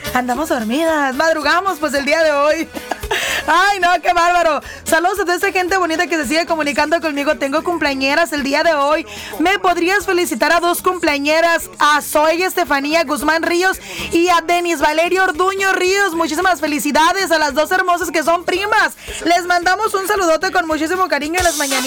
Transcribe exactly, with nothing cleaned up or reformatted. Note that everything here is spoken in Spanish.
Andamos dormidas, madrugamos pues el día de hoy. Ay, no, qué bárbaro. Saludos a toda esa gente bonita que se sigue comunicando conmigo. Tengo cumpleañeras el día de hoy. ¿Me podrías felicitar a dos cumpleañeras? A Zoe Estefanía Guzmán Ríos y a Denis Valerio Orduño Ríos. Muchísimas felicidades a las dos hermosas que son primas. Les mandamos un saludote con muchísimo cariño en las mañanitas.